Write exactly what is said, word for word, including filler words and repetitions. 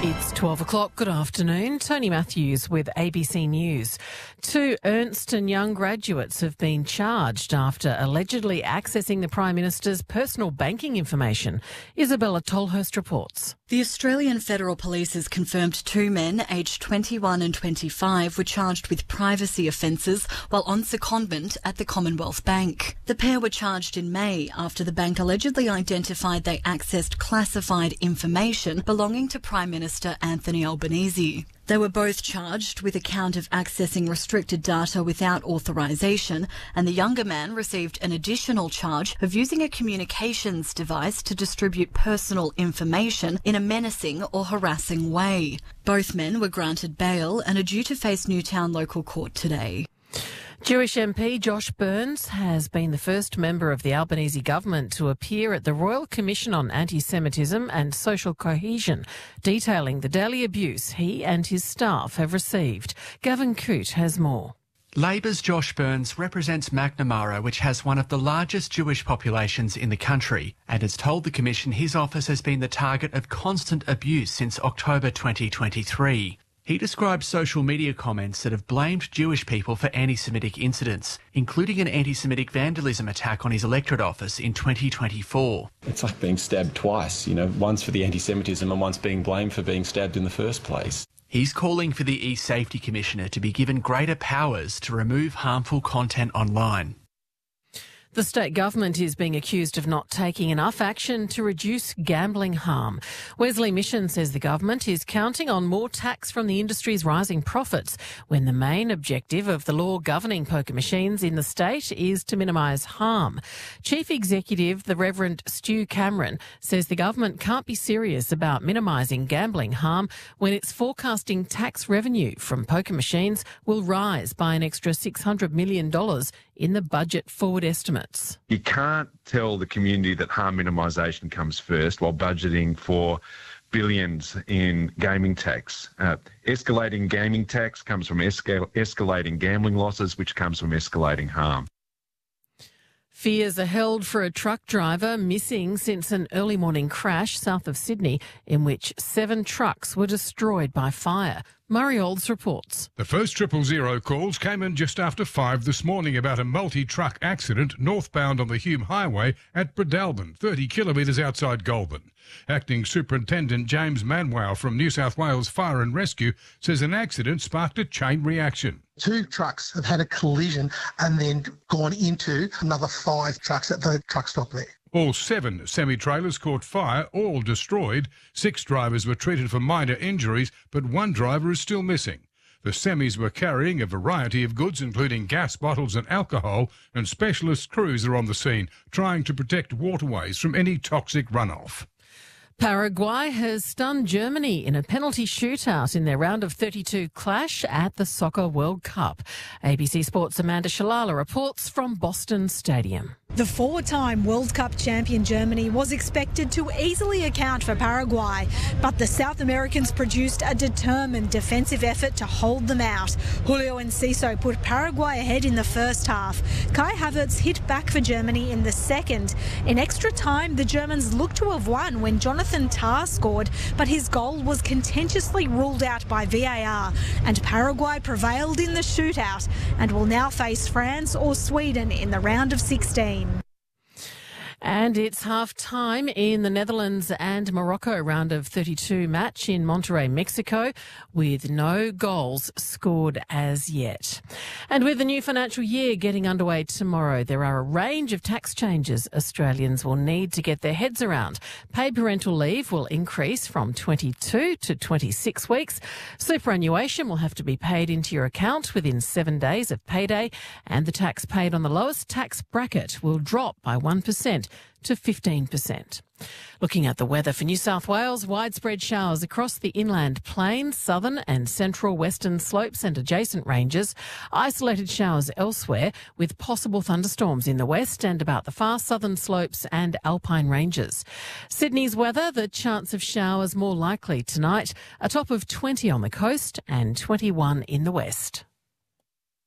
It's twelve o'clock. Good afternoon. Tony Matthews with A B C News. Two Ernst and Young graduates have been charged after allegedly accessing the Prime Minister's personal banking information. Isabella Tolhurst reports. The Australian Federal Police has confirmed two men, aged twenty-one and twenty-five, were charged with privacy offences while on secondment at the Commonwealth Bank. The pair were charged in May after the bank allegedly identified they accessed classified information belonging to Prime Minister Anthony Albanese. They were both charged with a count of accessing restricted data without authorisation, and the younger man received an additional charge of using a communications device to distribute personal information in a menacing or harassing way. Both men were granted bail and are due to face Newtown Local Court today. Jewish M P Josh Burns has been the first member of the Albanese government to appear at the Royal Commission on Anti-Semitism and Social Cohesion, detailing the daily abuse he and his staff have received. Gavin Coote has more. Labor's Josh Burns represents Macnamara, which has one of the largest Jewish populations in the country, and has told the Commission his office has been the target of constant abuse since October twenty twenty-three. He described social media comments that have blamed Jewish people for anti-Semitic incidents, including an anti-Semitic vandalism attack on his electorate office in twenty twenty-four. It's like being stabbed twice, you know, once for the anti-Semitism and once being blamed for being stabbed in the first place. He's calling for the e-Safety Commissioner to be given greater powers to remove harmful content online. The state government is being accused of not taking enough action to reduce gambling harm. Wesley Mission says the government is counting on more tax from the industry's rising profits when the main objective of the law governing poker machines in the state is to minimise harm. Chief Executive, the Reverend Stu Cameron, says the government can't be serious about minimising gambling harm when it's forecasting tax revenue from poker machines will rise by an extra six hundred million dollars in the budget forward estimates. You can't tell the community that harm minimisation comes first while budgeting for billions in gaming tax. Uh, escalating gaming tax comes from escal- escalating gambling losses, which comes from escalating harm. Fears are held for a truck driver missing since an early morning crash south of Sydney in which seven trucks were destroyed by fire. Murray Olds reports. The first triple zero calls came in just after five this morning about a multi-truck accident northbound on the Hume Highway at Bredalbin, thirty kilometres outside Goulburn. Acting Superintendent James Manwell from New South Wales Fire and Rescue says an accident sparked a chain reaction. Two trucks have had a collision and then gone into another five trucks at the truck stop there. All seven semi-trailers caught fire, all destroyed. Six drivers were treated for minor injuries, but one driver is still missing. The semis were carrying a variety of goods, including gas bottles and alcohol, and specialist crews are on the scene, trying to protect waterways from any toxic runoff. Paraguay has stunned Germany in a penalty shootout in their round of thirty-two clash at the Soccer World Cup. A B C Sports' Amanda Shalala reports from Boston Stadium. The four-time World Cup champion Germany was expected to easily account for Paraguay, but the South Americans produced a determined defensive effort to hold them out. Julio Enciso put Paraguay ahead in the first half. Kai Havertz hit back for Germany in the second. In extra time, the Germans looked to have won when Jonathan Tah scored, but his goal was contentiously ruled out by V A R, and Paraguay prevailed in the shootout and will now face France or Sweden in the round of sixteen. And it's half-time in the Netherlands and Morocco round of thirty-two match in Monterrey, Mexico, with no goals scored as yet. And with the new financial year getting underway tomorrow, there are a range of tax changes Australians will need to get their heads around. Paid parental leave will increase from twenty-two to twenty-six weeks. Superannuation will have to be paid into your account within seven days of payday, and the tax paid on the lowest tax bracket will drop by one percent to fifteen percent. Looking at the weather for New South Wales, widespread showers across the inland plains, southern and central western slopes and adjacent ranges. Isolated showers elsewhere with possible thunderstorms in the west and about the far southern slopes and alpine ranges. Sydney's weather, the chance of showers more likely tonight, a top of twenty on the coast and twenty-one in the west.